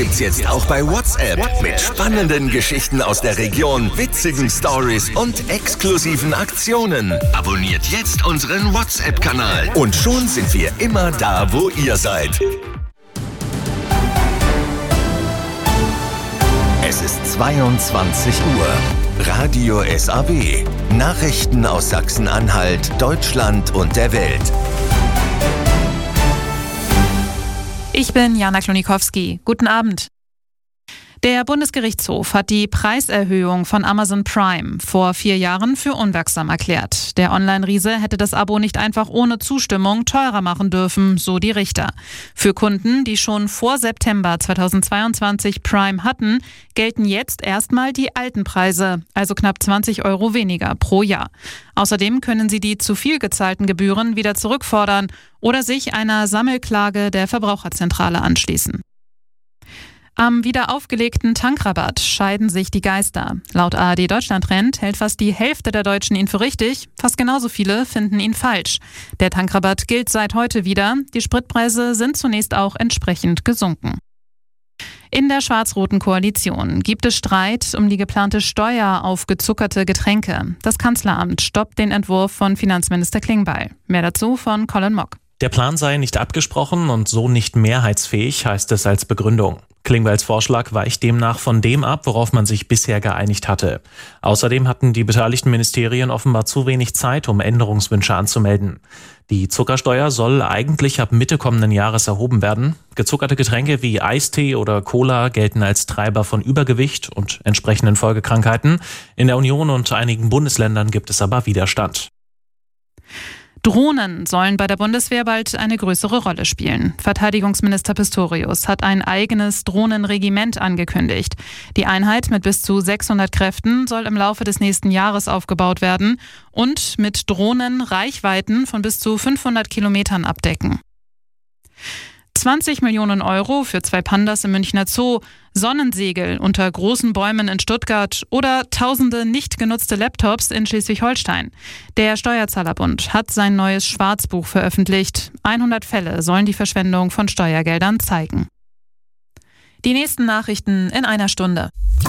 gibt's jetzt auch bei WhatsApp mit spannenden Geschichten aus der Region, witzigen Stories und exklusiven Aktionen. Abonniert jetzt unseren WhatsApp-Kanal und schon sind wir immer da, wo ihr seid. Es ist 22 Uhr. Radio SAW. Nachrichten aus Sachsen-Anhalt, Deutschland und der Welt. Ich bin Jana Klonikowski. Guten Abend. Der Bundesgerichtshof hat die Preiserhöhung von Amazon Prime vor 4 Jahren für unwirksam erklärt. Der Online-Riese hätte das Abo nicht einfach ohne Zustimmung teurer machen dürfen, so die Richter. Für Kunden, die schon vor September 2022 Prime hatten, gelten jetzt erstmal die alten Preise, also knapp 20 € weniger pro Jahr. Außerdem können sie die zu viel gezahlten Gebühren wieder zurückfordern oder sich einer Sammelklage der Verbraucherzentrale anschließen. Am wieder aufgelegten Tankrabatt scheiden sich die Geister. Laut ARD Deutschland Trend hält fast die Hälfte der Deutschen ihn für richtig, fast genauso viele finden ihn falsch. Der Tankrabatt gilt seit heute wieder, die Spritpreise sind zunächst auch entsprechend gesunken. In der schwarz-roten Koalition gibt es Streit um die geplante Steuer auf gezuckerte Getränke. Das Kanzleramt stoppt den Entwurf von Finanzminister Klingbeil. Mehr dazu von Colin Mock. Der Plan sei nicht abgesprochen und so nicht mehrheitsfähig, heißt es als Begründung. Klingbeils Vorschlag weicht demnach von dem ab, worauf man sich bisher geeinigt hatte. Außerdem hatten die beteiligten Ministerien offenbar zu wenig Zeit, um Änderungswünsche anzumelden. Die Zuckersteuer soll eigentlich ab Mitte kommenden Jahres erhoben werden. Gezuckerte Getränke wie Eistee oder Cola gelten als Treiber von Übergewicht und entsprechenden Folgekrankheiten. In der Union und einigen Bundesländern gibt es aber Widerstand. Drohnen sollen bei der Bundeswehr bald eine größere Rolle spielen. Verteidigungsminister Pistorius hat ein eigenes Drohnenregiment angekündigt. Die Einheit mit bis zu 600 Kräften soll im Laufe des nächsten Jahres aufgebaut werden und mit Drohnen Reichweiten von bis zu 500 Kilometern abdecken. 20 Millionen € für 2 Pandas im Münchner Zoo, Sonnensegel unter großen Bäumen in Stuttgart oder tausende nicht genutzte Laptops in Schleswig-Holstein. Der Steuerzahlerbund hat sein neues Schwarzbuch veröffentlicht. 100 Fälle sollen die Verschwendung von Steuergeldern zeigen. Die nächsten Nachrichten in einer Stunde.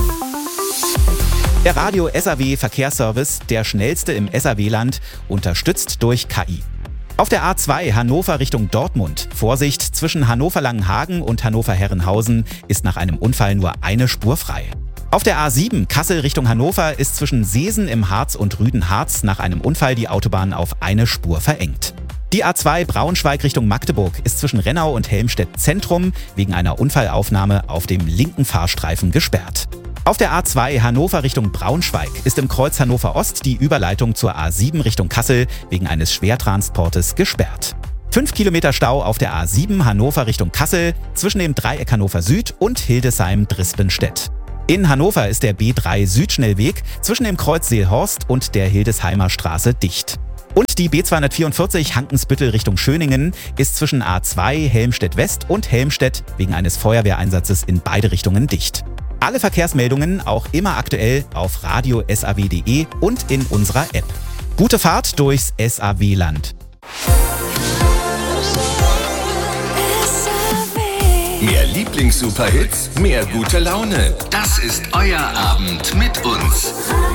Der Radio SAW Verkehrsservice, der schnellste im SAW-Land, unterstützt durch KI. Auf der A2 Hannover Richtung Dortmund. Vorsicht, zwischen Hannover-Langenhagen und Hannover-Herrenhausen ist nach einem Unfall nur eine Spur frei. Auf der A7 Kassel Richtung Hannover ist zwischen Seesen im Harz und Rüdenharz nach einem Unfall die Autobahn auf eine Spur verengt. Die A2 Braunschweig Richtung Magdeburg ist zwischen Rennau und Helmstedt Zentrum wegen einer Unfallaufnahme auf dem linken Fahrstreifen gesperrt. Auf der A2 Hannover Richtung Braunschweig ist im Kreuz Hannover Ost die Überleitung zur A7 Richtung Kassel wegen eines Schwertransportes gesperrt. 5 Kilometer Stau auf der A7 Hannover Richtung Kassel zwischen dem Dreieck Hannover Süd und Hildesheim-Drispenstedt. In Hannover ist der B3 Südschnellweg zwischen dem Kreuz Seelhorst und der Hildesheimer Straße dicht. Und die B244 Hankensbüttel Richtung Schöningen ist zwischen A2 Helmstedt West und Helmstedt wegen eines Feuerwehreinsatzes in beide Richtungen dicht. Alle Verkehrsmeldungen auch immer aktuell auf radio-saw.de und in unserer App. Gute Fahrt durchs SAW-Land. Mehr Lieblings-Superhits, mehr gute Laune. Das ist euer Abend mit uns.